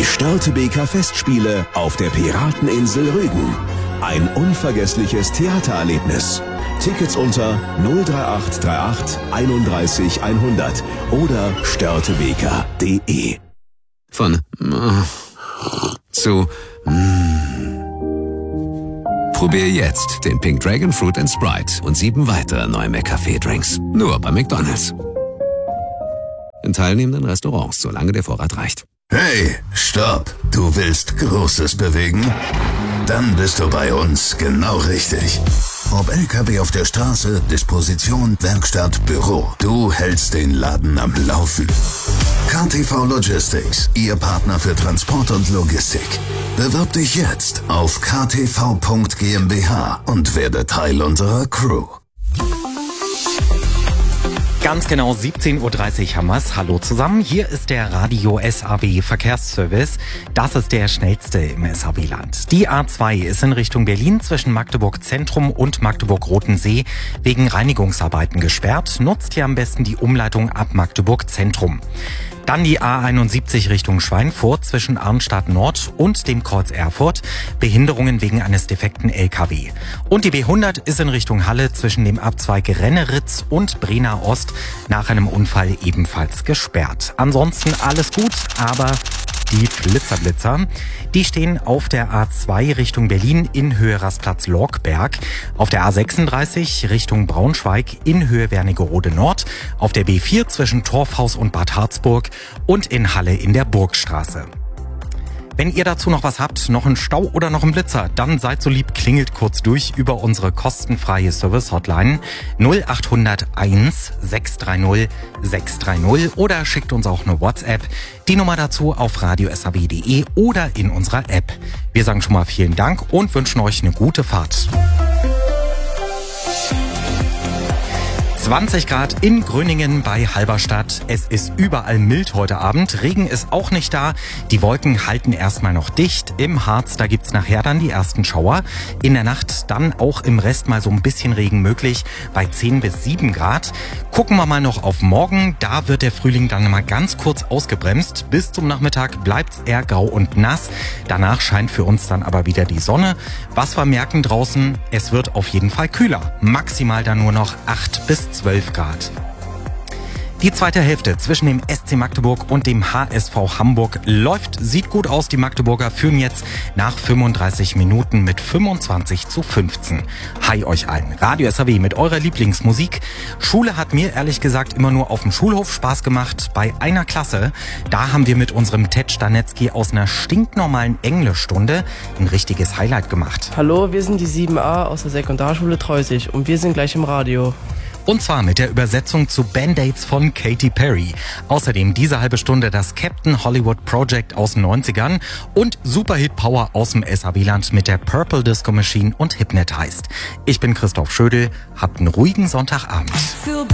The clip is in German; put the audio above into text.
Störtebeker Festspiele auf der Pirateninsel Rügen. Ein unvergessliches Theatererlebnis. Tickets unter 03838 31 100 oder störtebeker.de. Von zu Probier jetzt den Pink Dragon Fruit & Sprite und 7 weitere neue McCafé-Drinks. Nur bei McDonald's. In teilnehmenden Restaurants, solange der Vorrat reicht. Hey, stopp! Du willst Großes bewegen? Dann bist du bei uns genau richtig. Ob LKW auf der Straße, Disposition, Werkstatt, Büro. Du hältst den Laden am Laufen. KTV Logistics, Ihr Partner für Transport und Logistik. Bewirb dich jetzt auf ktv.gmbH und werde Teil unserer Crew. Ganz genau 17.30 Uhr haben wir's. Hallo zusammen, hier ist der Radio SAW Verkehrsservice. Das ist der schnellste im SAW-Land. Die A2 ist in Richtung Berlin zwischen Magdeburg Zentrum und Magdeburg-Rotensee wegen Reinigungsarbeiten gesperrt. Nutzt hier am besten die Umleitung ab Magdeburg Zentrum. Dann die A71 Richtung Schweinfurt zwischen Arnstadt Nord und dem Kreuz Erfurt. Behinderungen wegen eines defekten LKW. Und die B100 ist in Richtung Halle zwischen dem Abzweig Renneritz und Brenner Ost nach einem Unfall ebenfalls gesperrt. Ansonsten alles gut, aber die Flitzer, die stehen auf der A2 Richtung Berlin in Höhe Rastplatz Lorckberg, auf der A36 Richtung Braunschweig in Höhe Wernigerode Nord, auf der B4 zwischen Torfhaus und Bad Harzburg und in Halle in der Burgstraße. Wenn ihr dazu noch was habt, noch einen Stau oder noch einen Blitzer, dann seid so lieb, klingelt kurz durch über unsere kostenfreie Service-Hotline 0801 630 630 oder schickt uns auch eine WhatsApp. Die Nummer dazu auf radiosaw.de oder in unserer App. Wir sagen schon mal vielen Dank und wünschen euch eine gute Fahrt. 20 Grad in Gröningen bei Halberstadt. Es ist überall mild heute Abend. Regen ist auch nicht da. Die Wolken halten erstmal noch dicht. Im Harz, da gibt's nachher dann die ersten Schauer. In der Nacht dann auch im Rest mal so ein bisschen Regen möglich bei 10 bis 7 Grad. Gucken wir mal noch auf morgen. Da wird der Frühling dann mal ganz kurz ausgebremst. Bis zum Nachmittag bleibt's eher grau und nass. Danach scheint für uns dann aber wieder die Sonne. Was wir merken draußen, es wird auf jeden Fall kühler. Maximal dann nur noch 8 bis 12 Grad. Die zweite Hälfte zwischen dem SC Magdeburg und dem HSV Hamburg läuft, sieht gut aus. Die Magdeburger führen jetzt nach 35 Minuten mit 25:15. Hi euch allen. Radio SAW mit eurer Lieblingsmusik. Schule hat mir ehrlich gesagt immer nur auf dem Schulhof Spaß gemacht. Bei einer Klasse, da haben wir mit unserem Ted Stanetzky aus einer stinknormalen Englischstunde ein richtiges Highlight gemacht. Hallo, wir sind die 7a aus der Sekundarschule Treusig und wir sind gleich im Radio. Und zwar mit der Übersetzung zu Band-Aids von Katy Perry. Außerdem diese halbe Stunde das Captain Hollywood Project aus den 90ern und Superhit Power aus dem SAW-Land mit der Purple Disco Machine und Hypnotized. Ich bin Christoph Schödel, habt einen ruhigen Sonntagabend.